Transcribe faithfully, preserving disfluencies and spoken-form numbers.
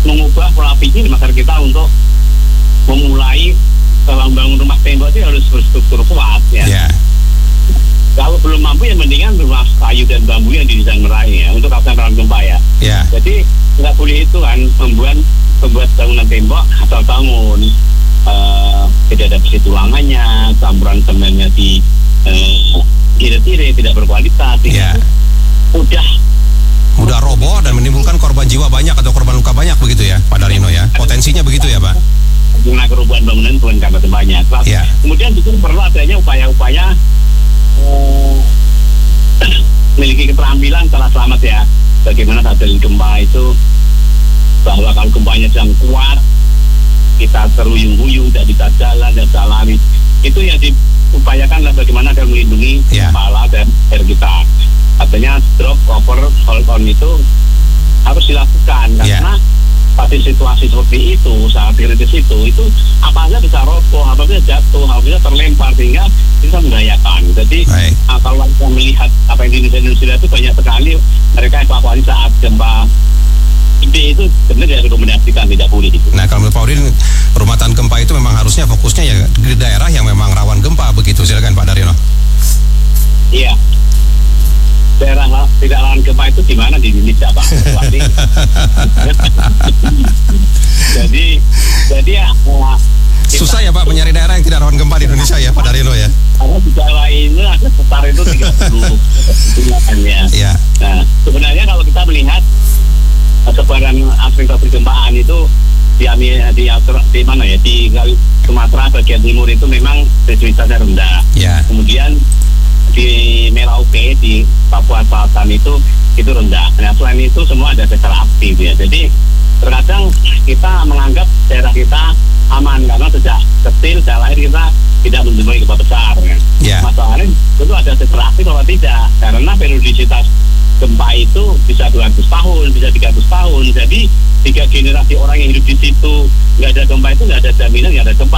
mengubah pola pikir masyarakat kita untuk memulai membangun rumah tembok itu harus berstruktur kuat ya. Yeah. Kalau belum mampu ya mendingan rumah kayu dan bambu yang didesain meraih ya untuk kawasan rawan gempa ya. Yeah. Jadi nggak boleh itu kan membuat membuat bangunan tembok asal bangun, uh, tidak ada besi tulangannya, campuran semennya di uh, irit-irit tidak berkualitas. Yeah. Udah mudah roboh dan menimbulkan korban jiwa banyak atau korban luka banyak begitu ya, Pak Daryono ya. Potensinya begitu ya, Pak. Karena kerubuhan bangunan bukan karena banyak. Ya. Kemudian juga perlu adanya upaya-upaya uh, memiliki keterampilan setelah selamat ya. Bagaimana saat terjadi gempa itu, bahwa kalau gempanya sedang kuat, kita terhuyung-huyung, tidak bisa jalan, tidak bisa lari. Itu yang diupayakan bagaimana agar melindungi ya. kepala dan air kita. Artinya drop, cover, hold on itu harus dilakukan karena ya. Pada situasi seperti itu, saat kritis itu, itu apa saja bisa roboh, apa saja jatuh, apa saja terlempar sehingga bisa membahayakan. Jadi uh, kalau kita melihat apa yang di Indonesia itu banyak sekali mereka evakuasi saat gempa gede itu sebenarnya tidak rekomendasikan, tidak boleh itu. Nah kalau menurut Pak Udin, rumah tahan gempa itu memang harusnya fokusnya ya di daerah yang memang rawan gempa begitu. Silakan Pak Daryono. Iya. Daerah tidak rawan gempa itu di mana di Indonesia Pak? jadi jadi ya susah ya Pak mencari daerah yang tidak rawan gempa di Indonesia ya Pak Daryono ya. Karena di Jawa ini ada sekitar itu tiga puluh ya. Ya. Nah sebenarnya kalau kita melihat sebaran aspek gempaan itu di di, di mana ya di Sumatera bagian timur itu memang sensitivitasnya rendah. Ya. Kemudian di Merauke di Papua Selatan itu itu rendah. Nah selain itu semua ada daerah aktif ya. Jadi terkadang kita menganggap daerah kita aman karena sejak kecil sejak lahir kita tidak menemui gempa besar. Ya. Yeah. Masalahnya itu ada daerah aktif atau tidak karena periodisitas gempa itu bisa dua ratus tahun, bisa tiga ratus tahun. Jadi tiga generasi orang yang hidup di situ nggak ada gempa itu nggak ada jaminan nggak ada gempa.